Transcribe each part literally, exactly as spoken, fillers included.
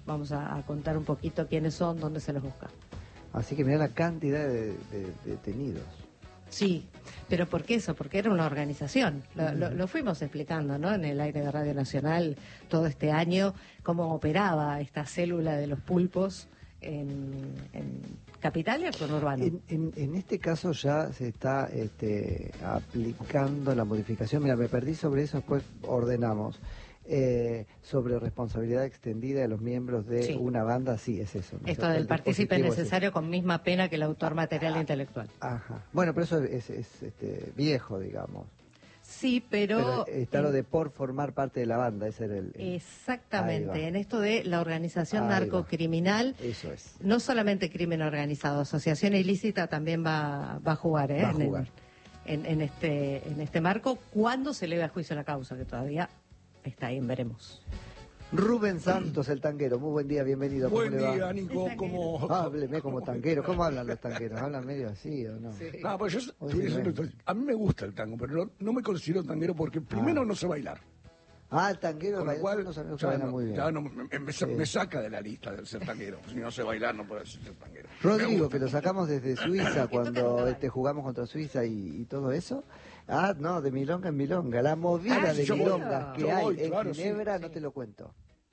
vamos a, a contar un poquito quiénes son, dónde se los busca. Así que mirá la cantidad de, de, de detenidos. Sí, pero ¿por qué eso? Porque era una organización. Lo, lo, lo fuimos explicando, ¿no? En el aire de Radio Nacional todo este año, cómo operaba esta célula de los pulpos en, en Capital y el conurbano. En, en, en este caso ya se está este, aplicando la modificación. Mira, me perdí sobre eso, después ordenamos. Eh, sobre responsabilidad extendida de los miembros de sí. una banda, sí, es eso. ¿no? Esto del partícipe necesario es con misma pena que el autor material ah, intelectual. Ajá. Bueno, pero eso es, es, es este, viejo, digamos. Sí, pero... pero está lo de por formar parte de la banda, ese era el... el... Exactamente, en esto de la organización Ahí narcocriminal, va. Eso es. No solamente crimen organizado, asociación ilícita también va, va a jugar, ¿eh? Va a jugar. En, en, en, este, en este marco, cuando se eleve a juicio la causa, que todavía... está ahí, veremos. Rubén Santos, el tanguero, muy buen día, bienvenido. Buen ¿Cómo le día, va? Nico, ¿cómo...? Hábleme como tanguero, ¿cómo hablan los tangueros? ¿Hablan medio así o no? Sí. No, pues yo estoy diciendo, a mí me gusta el tango, pero no, no me considero tanguero porque primero ah. no sé bailar. Ah, el tanguero, con lo cual, no sabemos que baila no, muy bien. Ya no, me, me, sí. me saca de la lista del ser tanguero. Si no sé bailar, no puedo ser tanguero. Rodrigo, que lo sacamos desde Suiza cuando este, jugamos contra Suiza y, y todo eso. Ah, no, de milonga en milonga. La movida ah, de milongas que yo hay voy, en claro, Ginebra, sí, no sí. te lo cuento.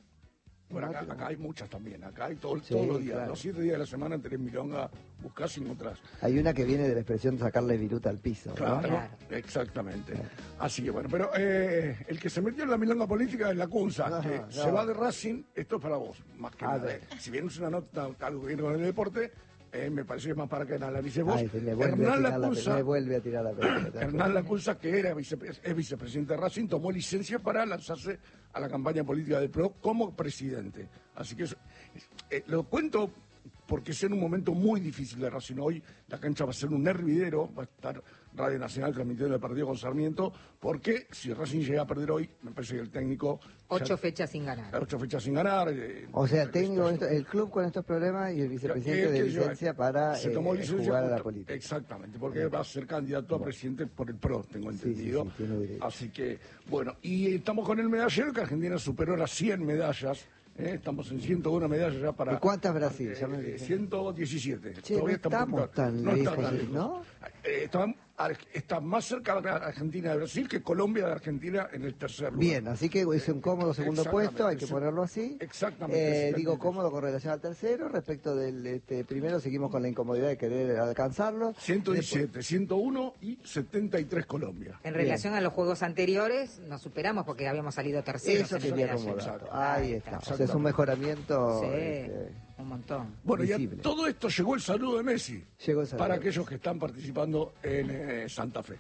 Bueno, acá, acá hay muchas también. Acá hay todo, sí, todos los días. Claro. Los siete días de la semana tenés milonga, buscás y encontrás. Hay una que viene de la expresión de sacarle viruta al piso. Claro, ¿no? claro. Exactamente. Claro. Así que bueno, pero eh, el que se metió en la milonga política es la Cunza, no, que no. se va de Racing. Esto es para vos, más que a nada. Ver. Si bien es una nota, algo que viene con el deporte, eh, me parece que es más para que analices vos. Ay, Hernán Lacunza, me vuelve a tirar la pelota. Hernán Lacunza, que era vicepre es vicepresidente de Racing, tomó licencia para lanzarse a la campaña política del P R O como presidente. Así que eso, eh, lo cuento porque es en un momento muy difícil de Racing. Hoy la cancha va a ser un hervidero, va a estar Radio Nacional transmitiendo el partido con Sarmiento, porque si Racing llega a perder hoy, me parece que el técnico... Ocho ya, fechas sin ganar. Ocho fechas sin ganar. Eh, o sea, tengo esto, el club con estos problemas y el vicepresidente de licencia yo, para se tomó eh, licencia jugar justo, a la política. Exactamente, porque va a ser candidato a presidente por el P R O, tengo entendido. Sí, sí, sí, así que, bueno, y estamos con el medallero, que Argentina superó las cien medallas. Eh, estamos en ciento uno medallas ya para... ¿Y cuántas Brasil? Eh, eh, ciento diecisiete. Che, no estamos tan no lejos, tan lejos. ¿no? Eh, está, está más cerca de Argentina de Brasil que Colombia de Argentina en el tercer lugar. Bien, así que es un cómodo segundo puesto, hay que ponerlo así. Exactamente. Eh, digo cómodo con relación al tercero. Respecto del este, primero, seguimos con la incomodidad de querer alcanzarlo. ciento diecisiete, Después... ciento uno y setenta y tres Colombia. En relación Bien. a los juegos anteriores, nos superamos porque habíamos salido terceros. Eso quería acomodar. Ahí está. O sea, es un mejoramiento. Sí. Este, Un montón. Bueno, ya todo esto llegó el saludo de Messi. Llegó el saludo para aquellos que están participando en eh, Santa Fe.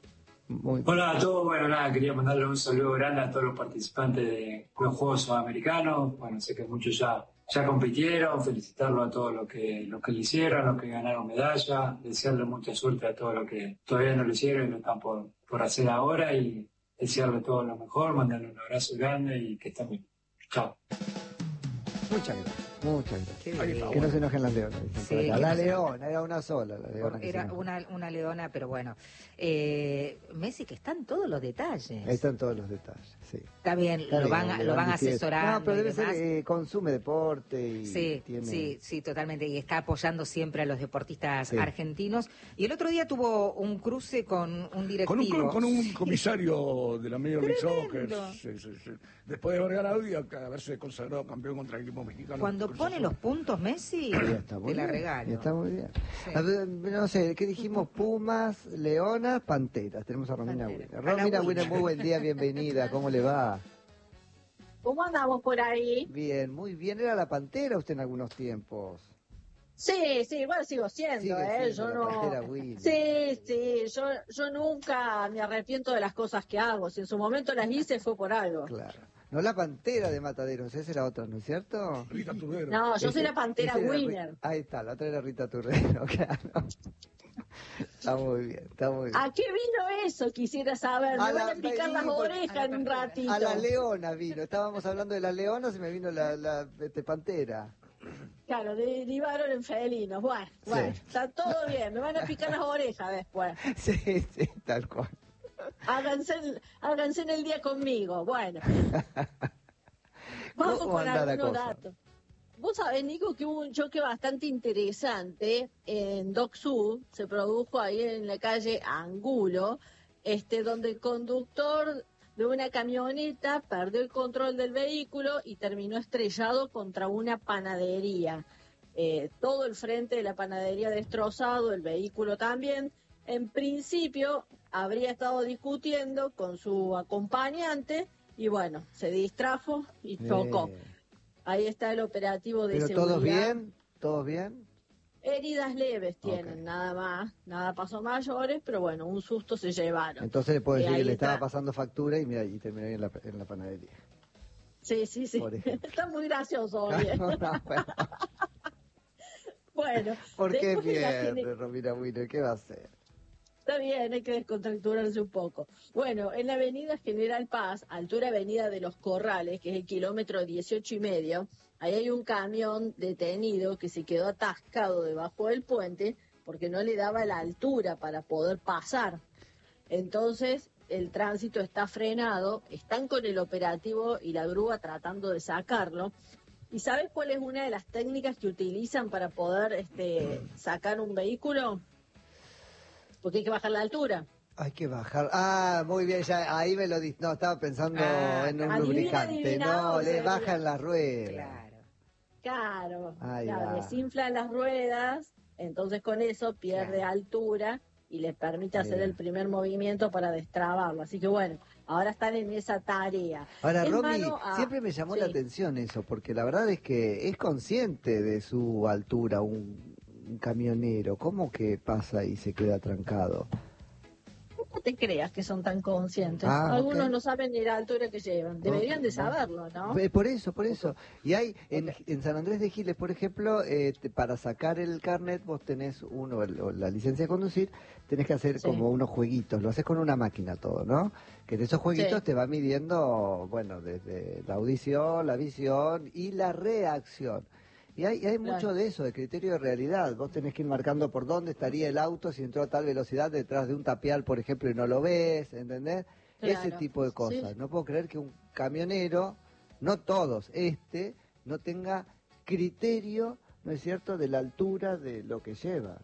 Muy Hola a todos, bueno, nada, quería mandarle un saludo grande a todos los participantes de los Juegos Sudamericanos. Bueno, sé que muchos ya, ya compitieron, felicitarlos a todos los que, los que lo hicieron, los que ganaron medalla, desearle mucha suerte a todos los que todavía no lo hicieron y lo están por, por hacer ahora y desearle todo lo mejor, mandarle un abrazo grande y que estén bien. Chao. Muchas gracias. Muchas gracias. Ahí está, que no se enojen las leonas. Sí, la leona, era una sola. La leona era una, una leona, pero bueno. Eh, Messi, que están todos los detalles. Ahí están todos los detalles, sí. Está bien, Está lo, bien van, lo van asesorando. No, pero debe ser, eh, consume deporte y sí, tiene... sí, sí, totalmente. Y está apoyando siempre a los deportistas sí. argentinos. Y el otro día tuvo un cruce con un directivo. Con un, con un comisario de la Major League Soccer. Sí, sí, sí. Después de haber ganado y haberse consagrado campeón contra el equipo mexicano. Cuando pone los puntos Messi, está muy te la bien, regalo. Está muy bien. Sí. A ver, no sé, ¿qué dijimos? Pumas, leonas, panteras. Tenemos a Romina Wiener. Romina Wiener, muy buen día, bienvenida. ¿Cómo le va? ¿Cómo andamos por ahí? Bien, muy bien. Era la pantera usted en algunos tiempos. Sí, sí, igual sigo siendo, Sigue ¿eh? Siendo yo no. Sí, sí, yo, yo nunca me arrepiento de las cosas que hago. Si en su momento las hice fue por algo. Claro. No la pantera de Mataderos, esa era otra, ¿no es cierto? Rita Turrero. No, yo soy la pantera Wiener. Ahí está, la otra era Rita Turrero, claro. Está muy bien, está muy bien. ¿A qué vino eso? Quisiera saber. Me van a picar las orejas en un ratito. A la leona vino. Estábamos hablando de las leonas y me vino la, la este, pantera. Claro, derivaron en felinos. Bueno, sí. bueno, está todo bien. Me van a picar las orejas después. Sí, sí, tal cual. Háganse, háganse en el día conmigo. Bueno. Vamos con algunos datos. vos sabés, Nico, que hubo un choque bastante interesante en Dock Sud, se produjo ahí en la calle Angulo, este, donde el conductor de una camioneta perdió el control del vehículo y terminó estrellado contra una panadería. Eh, todo el frente de la panadería destrozado, el vehículo también. En principio habría estado discutiendo con su acompañante y bueno, se distrajo y chocó. Eh. Ahí está el operativo de ¿Pero seguridad. todos bien? ¿Todos bien? Heridas leves tienen, Okay. nada más, nada pasó mayores, pero bueno, un susto se llevaron. Entonces le puedo Eh, decir que ahí le está. estaba pasando factura y mira, y terminó ahí en la, en la panadería. Sí, sí, sí. Por ejemplo. Está muy gracioso hoy. ¿eh? No, no, bueno. Bueno, ¿Por qué después en la pierde, gene- Romina Wiener? ¿Qué va a hacer? Está bien, hay que descontracturarse un poco. Bueno, en la avenida General Paz, altura avenida de los Corrales, que es el kilómetro dieciocho y medio, ahí hay un camión detenido que se quedó atascado debajo del puente porque no le daba la altura para poder pasar. Entonces, el tránsito está frenado, están con el operativo y la grúa tratando de sacarlo. ¿Y sabes cuál es una de las técnicas que utilizan para poder este, sacar un vehículo? Porque hay que bajar la altura. Hay que bajar. Ah, muy bien, ya ahí me lo di. No, estaba pensando Ah, en un adivina, lubricante. adivinado, No, le sería. bajan las ruedas. Claro. Claro, Ahí claro, va. desinflan las ruedas, entonces con eso pierde Claro. altura y les permite Ahí hacer va. el primer movimiento para destrabarlo. Así que bueno, ahora están en esa tarea. Ahora, Es Romy, mano a- siempre me llamó la sí. atención eso, porque la verdad es que es consciente de su altura un, un camionero. ¿Cómo que pasa y se queda trancado? No te creas que son tan conscientes. Ah, Algunos ok. no saben ni la altura que llevan. Deberían Ok, de bueno. saberlo, ¿no? Eh, Por eso, por eso. Y hay, en, Ok. en San Andrés de Giles, por ejemplo, eh, te- para sacar el carnet, vos tenés uno, el- o la licencia de conducir, tenés que hacer Sí. como unos jueguitos. Lo haces con una máquina todo, ¿no? Que de esos jueguitos Sí. te va midiendo, bueno, desde la audición, la visión y la reacción. Y hay, y hay Claro. mucho de eso, de criterio de realidad. Vos tenés que ir marcando por dónde estaría el auto si entró a tal velocidad detrás de un tapial, por ejemplo, y no lo ves, ¿entendés? Ese Claro. tipo de cosas. Sí. No puedo creer que un camionero, no todos, este, no tenga criterio, ¿no es cierto?, de la altura de lo que lleva.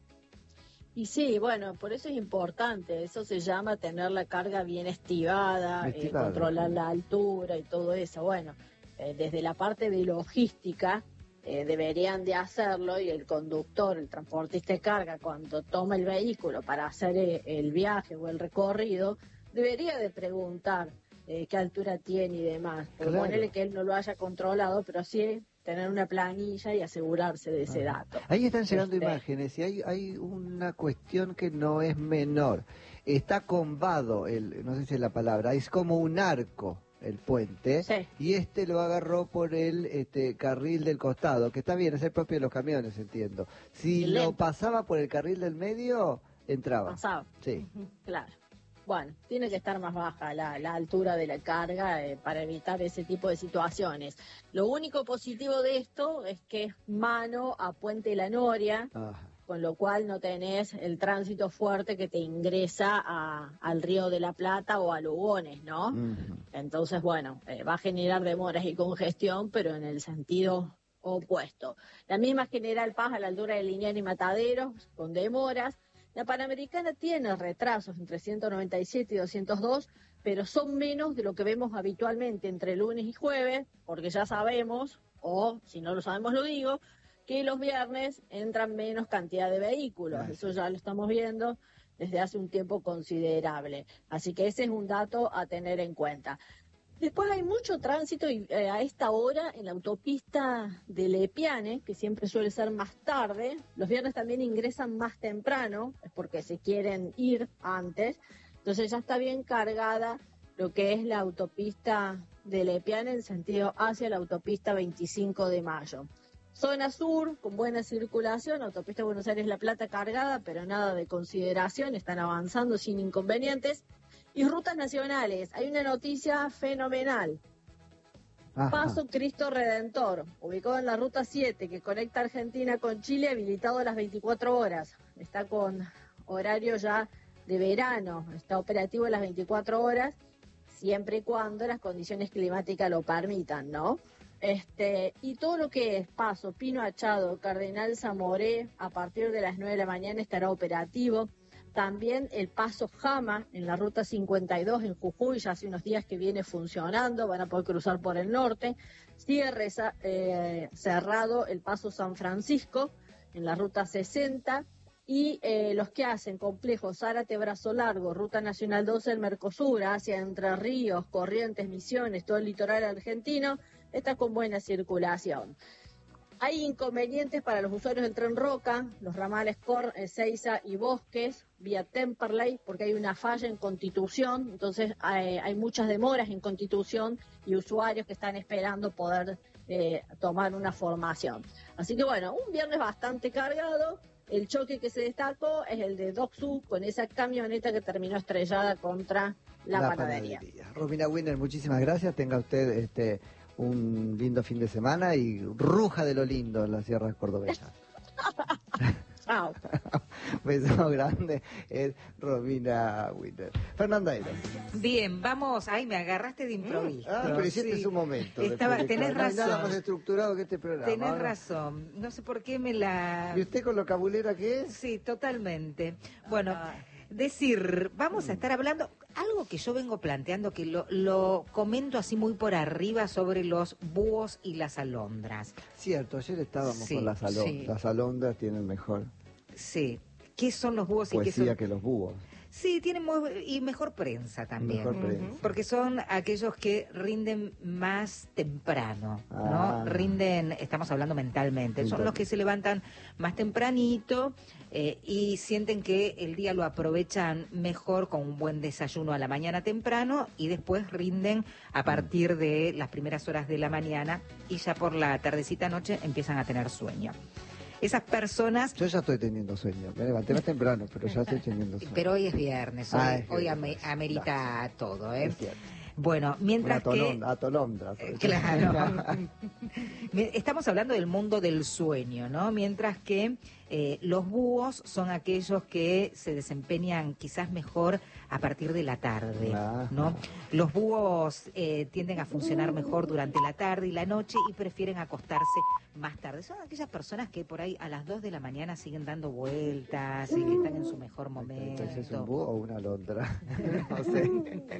Y sí, bueno, por eso es importante. Eso se llama tener la carga bien estivada, eh, Estivada. controlar la altura y todo eso. Bueno, eh, desde la parte de logística eh, deberían de hacerlo y el conductor, el transportista de carga, cuando toma el vehículo para hacer eh, el viaje o el recorrido, debería de preguntar eh, qué altura tiene y demás. Porque Claro. ponerle que él no lo haya controlado, pero sí tener una planilla y asegurarse de ese Ajá. dato. Ahí están llegando Este, imágenes y hay, hay una cuestión que no es menor. Está combado, el, no sé si es la palabra, es como un arco el puente, Sí. y este lo agarró por el este, carril del costado, que está bien, es el propio de los camiones, entiendo. Si El lo lento. pasaba por el carril del medio, entraba. Pasado. Sí. Ujú, claro. Bueno, tiene que estar más baja la, la altura de la carga eh, para evitar ese tipo de situaciones. Lo único positivo de esto es que es mano a Puente La Noria, Ajá. con lo cual no tenés el tránsito fuerte que te ingresa a- al Río de la Plata o a Lugones, ¿no? Ujú. Entonces, bueno, eh, va a generar demoras y congestión, pero en el sentido opuesto. La misma General Paz a la altura de Lineal y Mataderos, con demoras. La Panamericana tiene retrasos entre ciento noventa y siete y doscientos dos, pero son menos de lo que vemos habitualmente entre lunes y jueves, porque ya sabemos, o si no lo sabemos lo digo, que los viernes entran menos cantidad de vehículos. Ah, Eso sí. ya lo estamos viendo desde hace un tiempo considerable. Así que ese es un dato a tener en cuenta. Después hay mucho tránsito y, eh, a esta hora en la autopista de Lepiane, que siempre suele ser más tarde. Los viernes también ingresan más temprano, es porque se quieren ir antes. Entonces ya está bien cargada lo que es la autopista de Lepiane en sentido hacia la autopista veinticinco de mayo. Zona sur, con buena circulación, autopista Buenos Aires-La Plata cargada, pero nada de consideración, están avanzando sin inconvenientes. Y rutas nacionales, hay una noticia fenomenal. Ajá. Paso Cristo Redentor, ubicado en la ruta siete que conecta Argentina con Chile, habilitado a las veinticuatro horas. Está con horario ya de verano, está operativo a las veinticuatro horas, siempre y cuando las condiciones climáticas lo permitan, ¿no? Este, y todo lo que es Paso, Pino Achado, Cardenal Zamoré, a partir de las nueve de la mañana estará operativo. También el Paso Jama en la ruta cincuenta y dos en Jujuy, ya hace unos días que viene funcionando, van a poder cruzar por el norte. Sigue reza, eh, cerrado el Paso San Francisco en la ruta sesenta. Y eh, los que hacen complejos Zárate, Brazo Largo, Ruta Nacional doce del Mercosur, hacia Entre Ríos, Corrientes, Misiones, todo el litoral argentino, está con buena circulación. Hay inconvenientes para los usuarios del Tren Roca, los ramales Cor, Ezeiza y Bosques, vía Temperley, porque hay una falla en Constitución, entonces hay, hay muchas demoras en Constitución y usuarios que están esperando poder eh, tomar una formación. Así que bueno, un viernes bastante cargado. El choque que se destacó es el de Doxu con esa camioneta que terminó estrellada contra la, la panadería. panadería. Romina Winner, muchísimas gracias. Tenga usted este un lindo fin de semana y ruja de lo lindo en la Sierra Cordobesa. Chao. Beso grande, es Romina Winner. Fernanda Eros. Bien, vamos. Ay, me agarraste de improviso. Ah, pero hiciste sí. su momento. Estaba, tenés razón. No hay nada más estructurado que este programa. Tenés ¿no? razón. No sé por qué me la... ¿Y usted con lo cabulera que es? Sí, totalmente. Bueno, ah. decir, vamos a estar hablando... Algo que yo vengo planteando, que lo, lo comento así muy por arriba sobre los búhos y las alondras. Cierto, ayer estábamos sí, con las alondras. Sí. Las alondras tienen mejor... Sí. ¿Qué son los búhos Poesía y qué son... que los búhos. Sí, tienen muy... y mejor prensa también. Mejor prensa. Porque son aquellos que rinden más temprano, ¿no? Ah. Rinden, estamos hablando mentalmente, son los que se levantan más tempranito eh, y sienten que el día lo aprovechan mejor con un buen desayuno a la mañana temprano y después rinden a partir de las primeras horas de la mañana y ya por la tardecita noche empiezan a tener sueño. Esas personas... Yo ya estoy teniendo sueño, me levanté más temprano, pero ya estoy teniendo sueño. Pero hoy es viernes, hoy, ah, es hoy viernes. am amerita no. todo, ¿eh? Es cierto. Bueno, mientras Una que... atolondra. Claro. Estamos hablando del mundo del sueño, ¿no? Mientras que eh, los búhos son aquellos que se desempeñan quizás mejor a partir de la tarde, ¿no? Los búhos eh, tienden a funcionar mejor durante la tarde y la noche y prefieren acostarse más tarde. Son aquellas personas que por ahí a las dos de la mañana siguen dando vueltas y están en su mejor momento. ¿Entonces es un búho o una alondra? No sé.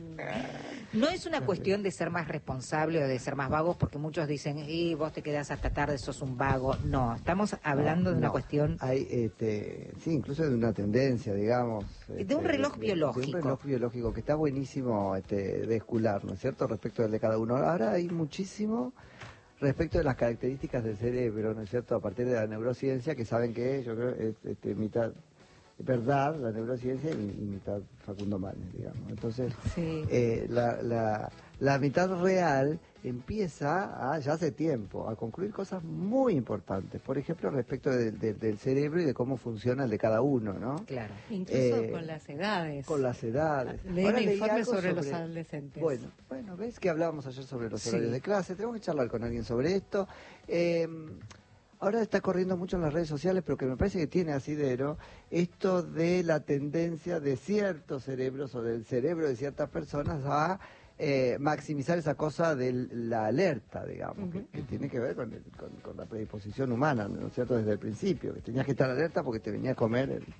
No es una cuestión de ser más responsable o de ser más vagos, porque muchos dicen, y vos te quedás hasta tarde, sos un vago. No, estamos hablando no, de una no. cuestión... Hay, este, sí, incluso de una tendencia, digamos... De este, un reloj de, biológico. De un reloj biológico que está buenísimo este, de escular, ¿no es cierto?, respecto del de cada uno. Ahora hay muchísimo respecto de las características del cerebro, ¿no es cierto?, a partir de la neurociencia, que saben que yo creo es este, mitad... verdad, la neurociencia y, y mitad Facundo Manes, digamos. Entonces, sí. eh, la, la, la mitad real empieza, a, ya hace tiempo, a concluir cosas muy importantes. Por ejemplo, respecto de, de, del cerebro y de cómo funciona el de cada uno, ¿no? Claro. Incluso eh, con las edades. Con las edades. Leí un informe sobre, sobre los adolescentes. Bueno, bueno, ves que hablábamos ayer sobre los sí. horarios de clase. Tenemos que charlar con alguien sobre esto. Eh, Ahora está corriendo mucho en las redes sociales, pero que me parece que tiene asidero, esto de la tendencia de ciertos cerebros o del cerebro de ciertas personas a eh, maximizar esa cosa de la alerta, digamos, uh-huh. que, que tiene que ver con, el, con, con la predisposición humana, ¿no es cierto?, desde el principio, que tenías que estar alerta porque te venía a comer el...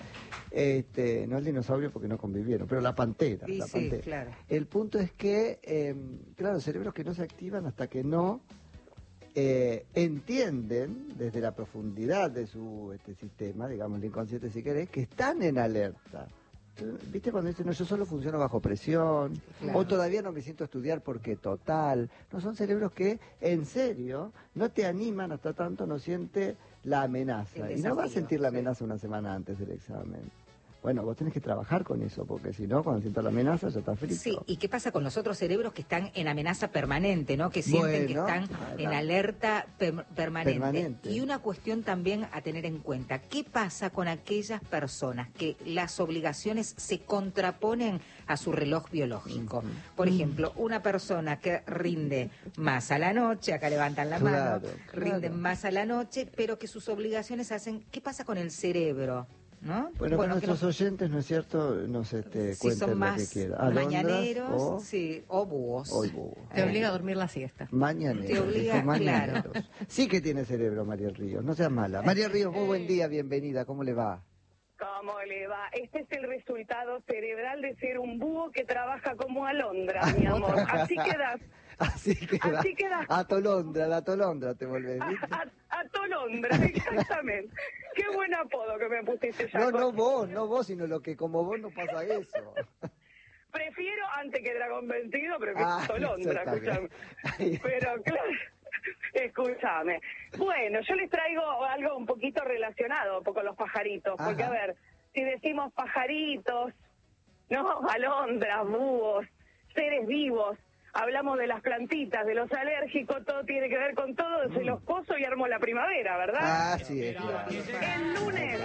Este, no el dinosaurio porque no convivieron, pero la pantera. Sí, la sí, pantera. Claro. El punto es que, eh, claro, cerebros que no se activan hasta que no... Eh, entienden desde la profundidad de su este sistema, digamos el inconsciente si querés, que están en alerta. ¿Viste cuando dicen, no, yo solo funciono bajo presión, claro. o todavía no me siento a estudiar porque total? No, son cerebros que en serio no te animan hasta tanto no siente la amenaza. Y no vas a sentir la amenaza sí. una semana antes del examen. Bueno, vos tenés que trabajar con eso, porque si no, cuando sientas la amenaza ya está frito. Sí, ¿y qué pasa con los otros cerebros que están en amenaza permanente, ¿no? Que sienten bueno, que están bueno, en alerta per permanente. permanente. Y una cuestión también a tener en cuenta, ¿qué pasa con aquellas personas que las obligaciones se contraponen a su reloj biológico? Uh-huh. Por ejemplo, una persona que rinde más a la noche, acá levantan la claro, mano, claro. rinden más a la noche, pero que sus obligaciones hacen... ¿Qué pasa con el cerebro? ¿no? Bueno, Bueno, con que nuestros nos- oyentes, ¿no es cierto? Nos este, si cuenten son lo más que quieran. Alondras mañaneros, o, sí, o búhos. o búho. Te obliga a dormir la siesta. Mañaneros, Te obliga, dijo mañaneros. Sí que tiene cerebro, María Ríos, no seas mala. María Ríos, muy buen día, bienvenida, ¿cómo le va? ¿Cómo le va? Este es el resultado cerebral de ser un búho que trabaja como alondra, mi amor. Así quedas. Así queda. Así queda. Atolondra, la atolondra te volvés, A, ¿viste? a, a Tolondra, exactamente. Qué buen apodo que me pusiste, No, Jaco. no vos, no vos, sino lo que como vos no pasa eso. Prefiero, antes que Dragón Vencido, prefiero Ah, Tolondra, eso está escúchame. bien. Pero claro, escúchame. Bueno, yo les traigo algo un poquito relacionado con los pajaritos, porque Ajá. a ver, si decimos pajaritos, no, alondras, búhos, seres vivos, hablamos de las plantitas, de los alérgicos, todo tiene que ver con todo, se los coso y armo la primavera, ¿verdad? Ah, sí, es claro. El lunes,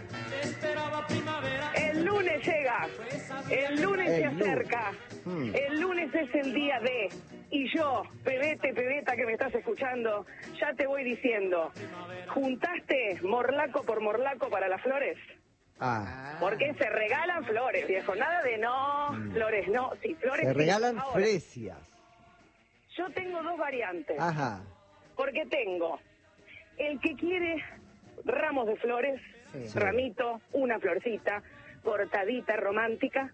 el lunes llega, el lunes se El lunes. acerca, Hmm. el lunes es el día de, y yo, pebete, pebeta que me estás escuchando, ya te voy diciendo, ¿juntaste morlaco por morlaco para las flores? Ah, Porque se regalan flores, viejo, nada de no, flores no, sí, flores se sí. regalan Ahora, fresias. yo tengo dos variantes. Ajá. Porque tengo el que quiere ramos de flores, Sí. ramito, una florcita, cortadita, romántica,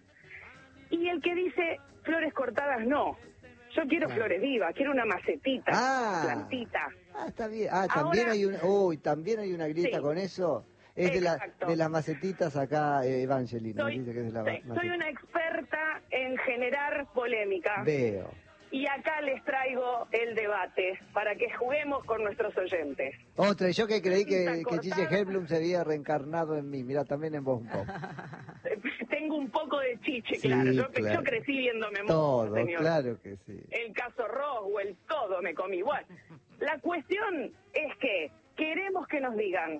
y el que dice flores cortadas no. Yo quiero flores vivas, quiero una macetita, Ah. plantita. Ah, está bien. Ah, también Ahora- hay una, uy, también hay una grieta Sí. con eso. Es de, la, Exacto. de las macetitas acá, eh, Evangeline, Soy, dice que es de la sí, soy maceta. una experta en generar polémica. Veo. Y acá les traigo el debate para que juguemos con nuestros oyentes. Otra, y yo que creí que, Florcita que Chiche cortada. Helblum se había reencarnado en mí. Mira, también en vos un poco. Tengo un poco de chiche, Sí, claro. Yo, claro. yo crecí viéndome mucho, Todo, señor. claro que sí. El caso Roswell, todo me comí. Bueno, la cuestión es que queremos que nos digan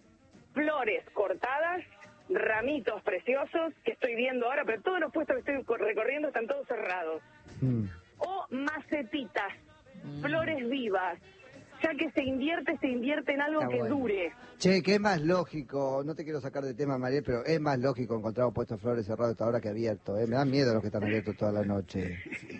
flores cortadas, ramitos preciosos, que estoy viendo ahora, pero todos los puestos que estoy recorriendo están todos cerrados. Mm. O macetitas, flores vivas, ya que se invierte, se invierte en algo Está que bueno. dure. Che, que es más lógico, no te quiero sacar de tema, María, pero es más lógico encontrar un puesto de flores cerrado hasta ahora que abierto. ¿eh? Me dan miedo los que están abiertos toda la noche.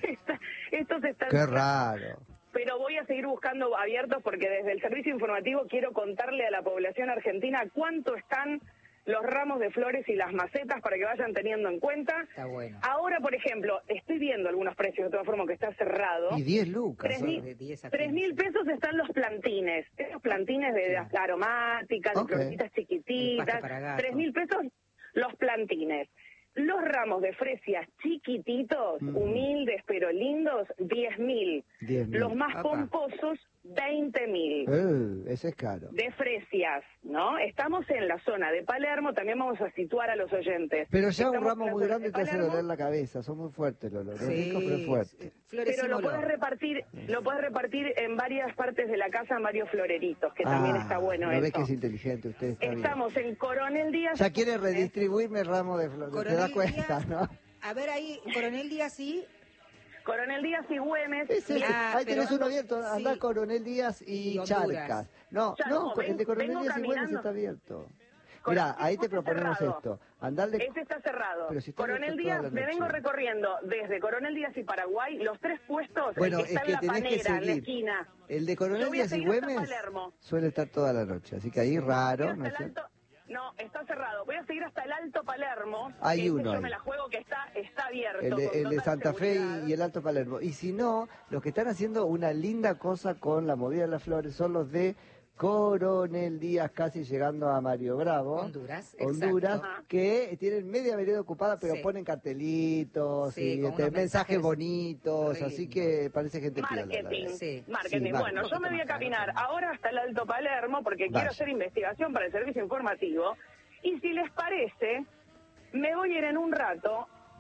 Estos están... Qué raro. Pero voy a seguir buscando abiertos porque desde el servicio informativo quiero contarle a la población argentina cuánto están los ramos de flores y las macetas para que vayan teniendo en cuenta. Está bueno. Ahora, por ejemplo, estoy viendo algunos precios de toda forma que está cerrado. Y diez lucas. Tres ¿eh? mil, De diez a tres mil quince. pesos están los plantines. Esos plantines de Claro. aromáticas, de Ok. florcitas El chiquititas. pasto para gato. Tres mil pesos los plantines. Los ramos de fresias chiquititos, Mm. humildes pero lindos, diez mil. diez mil. Los más Apa. pomposos, veinte mil. Eh, ese es caro. De fresias, ¿no? Estamos en la zona de Palermo, también vamos a situar a los oyentes. Pero ya un Estamos ramo en la muy zona grande de te hace Palermo, doler la cabeza. Son muy fuertes los olores. Sí, Ricos pero fuertes. sí. Pero lo Florecímolo. puedes repartir, lo puedes repartir en varias partes de la casa, en varios floreritos, que también Ah, está bueno ¿no ves eso. que es inteligente usted? Está bien. Estamos en Coronel Díaz. Ya quiere redistribuirme el ramo de flores. ¿Te das Coronel cuenta, Díaz- no? A ver ahí, Coronel Díaz, sí. Coronel Díaz y Güemes. Ese, y- Ah, ahí tenés pero- uno abierto. Andá sí. Coronel Díaz y, Y Honduras. Charcas. No, Ya, no, no, el de ven- Coronel vengo Díaz y Güemes caminando. está abierto. Coronel Mira, ahí te Díaz está proponemos cerrado. esto. Andá al de... Este está cerrado. Pero si está Coronel abierto Díaz, toda la me noche. vengo recorriendo desde Coronel Díaz y Paraguay, los tres puestos, Bueno, el que es está que en la tenés que panera, en la seguir. esquina. El de Yo Coronel voy a Díaz y seguir hasta Güemes Palermo. suele estar toda la noche. Así que ahí raro, Voy ¿no hasta es el cierto? Alto- No, está cerrado. Voy a seguir hasta el Alto Palermo. Hay Ese uno Yo ahí. me la juego que está, está abierto. El de, con el de total Santa Fe seguridad. y, y el Alto Palermo. Y si no, los que están haciendo una linda cosa con la movida de las flores son los de Coronel Díaz, casi llegando a Mario Bravo. Honduras, Honduras, exacto. que tienen media vereda ocupada, pero Sí. ponen cartelitos Sí, y con este, unos mensajes mensajes bonitos, re así lindos. que parece gente piola. la Marketing, verdad. Sí. marketing. Sí, bueno, marketing. yo me voy a caminar ahora hasta el Alto Palermo porque Vaya. quiero hacer investigación para el servicio informativo. Y si les parece, me voy a ir en un rato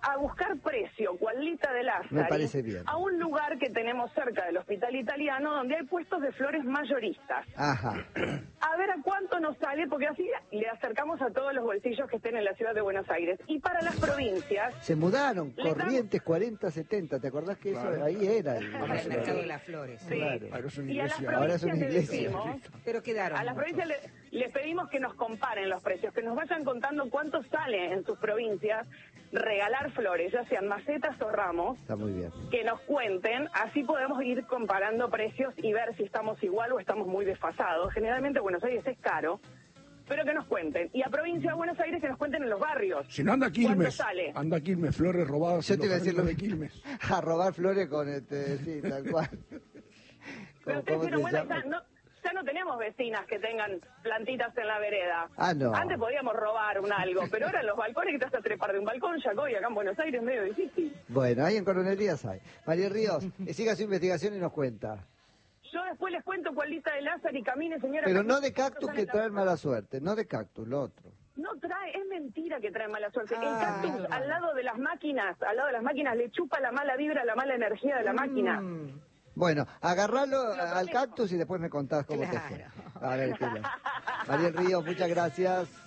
a buscar precio, cualita de Lázaro, Me parece bien. a un lugar que tenemos cerca del Hospital Italiano, donde hay puestos de flores mayoristas. Ajá. A ver a cuánto nos sale, porque así le acercamos a todos los bolsillos que estén en la ciudad de Buenos Aires. Y para las provincias... Se mudaron, Le Corrientes cuarenta setenta, ¿te acordás que Claro. eso ahí era? El, Como el mercado de las flores. Sí. Claro. Ahora es una Y a las iglesia. Ahora es una provincias le iglesia. decimos... Pero quedaron. A las muchos. provincias le- les pedimos que nos comparen los precios, que nos vayan contando cuánto sale en sus provincias regalar flores, ya sean macetas o ramos, Está muy bien. que nos cuenten, así podemos ir comparando precios y ver si estamos igual o estamos muy desfasados. Generalmente Buenos Aires es caro, pero que nos cuenten. Y a provincia de Buenos Aires que nos cuenten en los barrios. Si no anda ¿Cuánto Quilmes, sale? anda Quilmes, flores robadas. Yo en te iba a los decir lo jardines de Quilmes. A robar flores con este, sí, tal cual. Pero ¿Cómo, ustedes cómo dijeron, se bueno, llama? ya no, ya no tenemos vecinas que tengan plantitas en la vereda. Ah, no. Antes podíamos robar un algo, pero ahora en los balcones que te vas a trepar de un balcón, ya hoy acá en Buenos Aires es medio difícil. Bueno, ahí en Coronel Díaz hay. María Ríos, eh, siga su investigación y nos cuenta. Yo después les cuento cuál lista de Lázaro y camine, señora. Pero camine, no de cactus sale que la- traen mala suerte, no de cactus, lo otro. No trae, es mentira que trae mala suerte. El Ah, cactus bueno. al lado de las máquinas, al lado de las máquinas le chupa la mala vibra, la mala energía de la máquina. Mm. Bueno, agarralo Lo al prometo. cactus y después me contás cómo te Claro. fue. A ver, qué bien. María Ríos, muchas gracias.